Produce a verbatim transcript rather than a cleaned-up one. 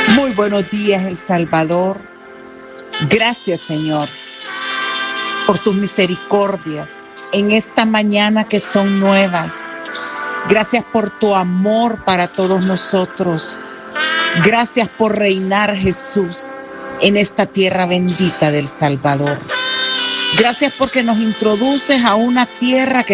Muy buenos días, El Salvador. Gracias, Señor, por tus misericordias en esta mañana que son nuevas. Gracias por tu amor para todos nosotros. Gracias por reinar, Jesús, en esta tierra bendita del Salvador. Gracias porque nos introduces a una tierra que